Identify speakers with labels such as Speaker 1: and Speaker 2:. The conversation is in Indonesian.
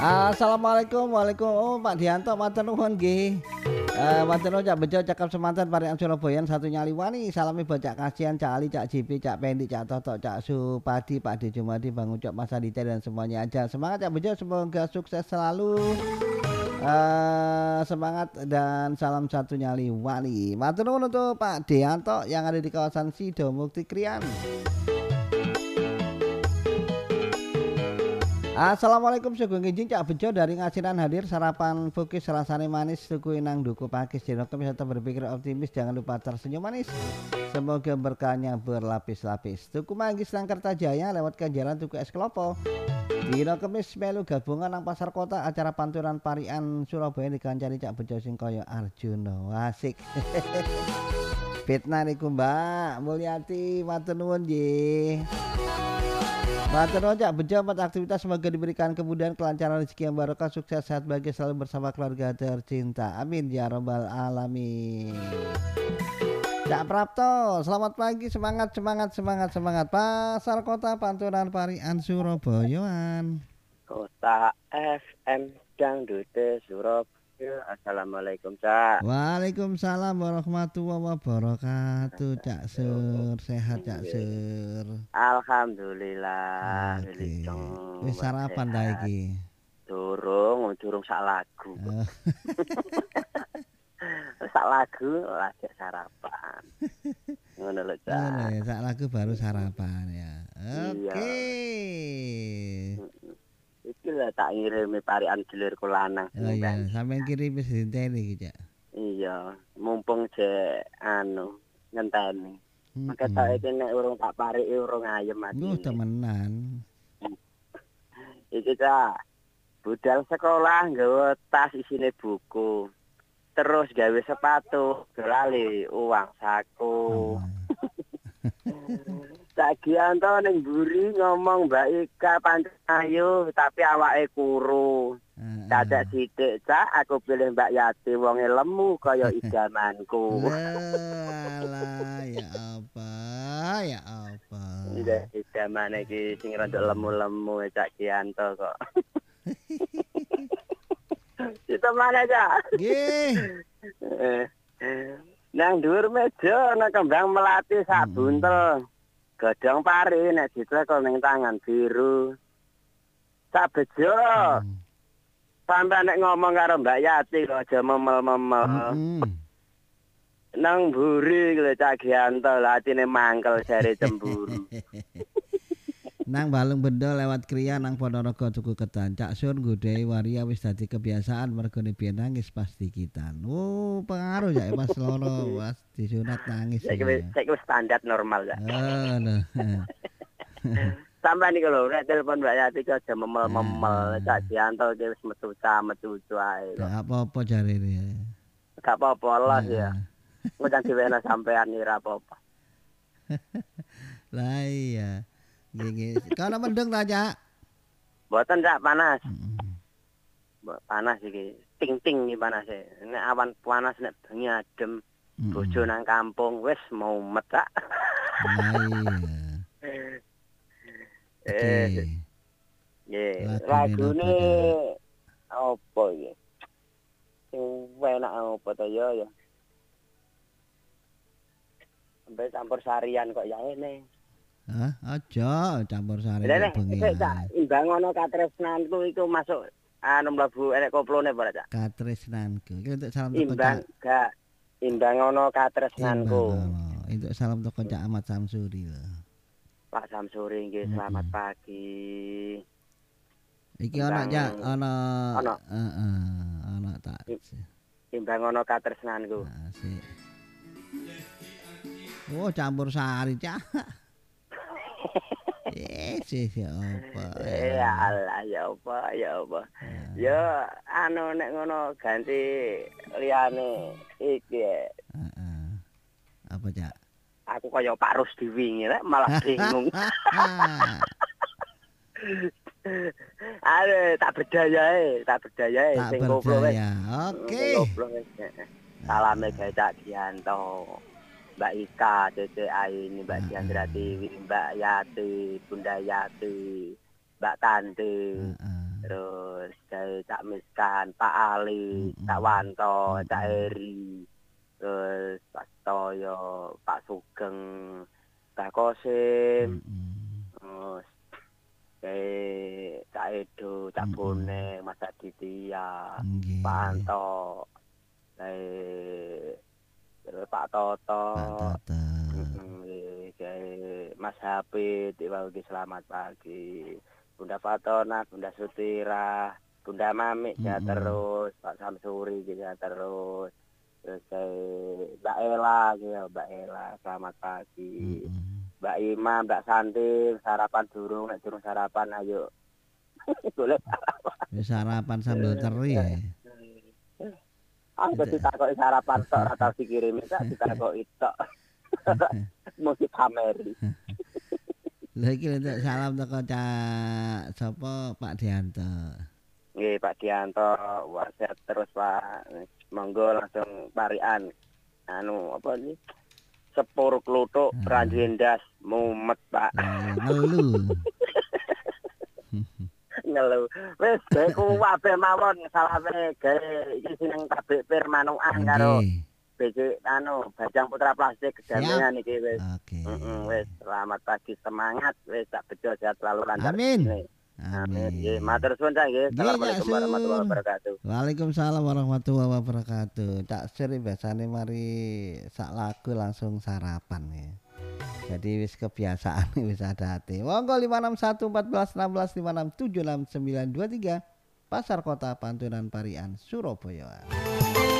Speaker 1: Assalamualaikum, waalaikumsalam. Oh, Pak Dianto, matur nuwun nggih. Matur nuwun Cak Bejo, cakap semanten Parian Surabayaan satu nyali wani. Salami buat Cak Kasian, Cak Ali, Cak Jipi, Cak Pendi, Cak Toto, Cak Supadi, Pak D Jumadi, Bang Ucok, Mas Aditya dan semuanya aja. Semangat Cak Bejo, semoga sukses selalu. Semangat dan salam satu nyali wani. Matur nuwun untuk Pak Dianto yang ada di kawasan Sido Mukti Krian. Assalamualaikum sugeng nginjing Cak Bejo dari Ngasiran hadir sarapan fukis rasane manis tuku inang duku pakis jenok bisa berpikir optimis jangan lupa tersenyum manis semoga berkahnya berlapis-lapis tuku manggis nang Kertajaya lewat Kenjaran tuku es kelopo dino kemis melu gabungan nang pasar kota acara panturan Parian Surabaya dikancani Cak Bejo sing kaya Arjuna asik fitnah niku Mbak Mulyati matur nuwun nggih. Matur nuwun Cak Bejo, aktivitas semoga diberikan kemudahan, kelancaran, rezeki yang barokah, sukses, sehat, bahagia selalu bersama keluarga tercinta. Amin ya robbal alamin. Cak Prapto, selamat pagi, semangat, semangat, semangat, semangat. Pasar Kota Panturan Parian Surabayaan.
Speaker 2: Kota FM Dangdut Surabaya. Assalamualaikum Cak.
Speaker 1: Waalaikumsalam warahmatullahi wabarakatuh. Cak Sur, sehat Cak Sur.
Speaker 2: Alhamdulillah.
Speaker 1: Oke. Wis sarapan ta iki?
Speaker 2: Durung sak lagu. Sak lagu lagi sarapan. Ngono lho Cak.
Speaker 1: Ngono ya, sak lagu baru sarapan ya. Oke.
Speaker 2: Iki lah tak ngirimi Parian Gilirku lanang.
Speaker 1: Oh iya, sampean kirim wis dinteni iki, Cak.
Speaker 2: Iya, mumpung jek ngenteni. Maka tak iki nek urung tak pariki urung ayem ati.
Speaker 1: Duh, temenan.
Speaker 2: Iki Cak, budal sekolah nggawa tas isine buku. Terus gawe sepatu, lali uang saku. Cak Gianto ning mburi ngomong Mbak Ika pancen ayu tapi awake kuru. Dadak sithik Cak aku pilih Mbak Yati wonge lemu kaya idamanku.
Speaker 1: Alah ya apa? Ya apa?
Speaker 2: Idamane iki sing rada lemu-lemu Cak Gianto kok. Kita mana Cak?
Speaker 1: Nggih.
Speaker 2: Nang dhuwur meja ana kembang melati sak buntel. Godhong pari nek ditlekel ning tangan biru. Cak Bejo. Sampai nek ngomong karo Mbak Yati kok aja memel-memel. Nang mburi lho Cak Gianto atine mangkel jare cemburu.
Speaker 1: Nang Balung Bendo lewat Kriya nang Ponorogo tuku ketan. Cak Sur nggodhai waria wis dadi kebiasaan mergone biyen nangis pas dikitan. Oh, pengaruh ya pas loro pas disunat nangis.
Speaker 2: Saiki wis standar normal ya.
Speaker 1: Lho.
Speaker 2: Sampai nih kalau nek telepon Mbak Yati kok aja memel-memel Cak Gianto iki wis metu ae.
Speaker 1: Gak apa-apa jarene.
Speaker 2: Gak apa-apa Allah ya. Ngono diwene sampean ora apa-apa.
Speaker 1: Lah iya. Nggih. Kana mendung ta, Cak?
Speaker 2: Mboten Cak panas. Panas iki. Ting-ting iki panase. Nek awan panas nek bengi adem. Bojo nang kampung wis mau metak. Lagune apa iki? Sing enak apa to ya. Sampai campur sarian kok ya ngene.
Speaker 1: Hah, aja campur sari bengi.
Speaker 2: Imbang ana katresnanku iku masuk mlebu enek koplone apa Cak?
Speaker 1: Katresnanku. Iki untuk salam teko
Speaker 2: Cak. Imbang ana katresnanku.
Speaker 1: Untuk salam teko Cak Ahmad Samsuri lho.
Speaker 2: Pak Samsuri nggih selamat pagi.
Speaker 1: Iki ana Cak, ana. Ana tak.
Speaker 2: Imbang ana katresnanku.
Speaker 1: Asik. Oh, campur sari Cak. Ya apa?
Speaker 2: Ya Allah ya apa. Ya anu nek ngono ganti liyane iki.
Speaker 1: Apa Cak?
Speaker 2: Aku kaya Pak Rusdiwi rek malah bingung. Are tak berdayae sing goblok wis.
Speaker 1: Oke.
Speaker 2: Salame gawe Cak Gianto. Mbak Ika, Cece Aini, Mbak Diandra Tiwi, Mbak Yati, Bunda Yati, Mbak Tanti. Terus kayak Cak Miskan, Pak Ali, Cak Wanto, Cak Eri, terus Pak Toyo, Pak Sugeng, Cak Kosim, terus kayak Cak Edo, Cak Bone, Mas Aditya,
Speaker 1: Nggih.
Speaker 2: Pak Anto, kayak terus Pak Toto,
Speaker 1: Pak Toto.
Speaker 2: kayak Mas Hafid, selamat pagi. Bunda Fatona, Bunda Sutira, Bunda Mami, sehat terus, Pak Samsuri sehat terus, terus Mbak Ela, ya Mbak Ela, selamat pagi, Mbak Ima, Mbak Santi, sarapan durung, nek durung sarapan, ayo, boleh sarapan.
Speaker 1: Sarapan sambil teri ya.
Speaker 2: Aku ditakoki sarapan tok, ora tau dikirimi tak ditakoki tok. Mesti pameri.
Speaker 1: Lha iki entuk salam teko Cak sapa Pak Dianto.
Speaker 2: Nggih Pak Dianto, wah sehat terus Pak. Monggo langsung parian. Anu apa iki? Sepur kluthuk ranjendas mumet Pak.
Speaker 1: Ngelu.
Speaker 2: Ngelu. Wis gawe kuwabe mawon salame gawe iki seneng tabik pir manukan karo BC anu Bajang Putra Plastik kedamaian iki wis.
Speaker 1: Oke.
Speaker 2: Wis selamat pagi semangat wis tak bejo sehat selalu lancar.
Speaker 1: Amin.
Speaker 2: Amin. Nggih, matur suwun Cak nggih. Assalamualaikum warahmatullahi wabarakatuh.
Speaker 1: Waalaikumsalam warahmatullahi wabarakatuh. Tak seri biasane mari sak lagu langsung sarapan ya. Jadi wis kebiasaan wis ada hati. Monggo 561 14 16 56 76 923 Pasar Kota Pantunan Parian Surabaya.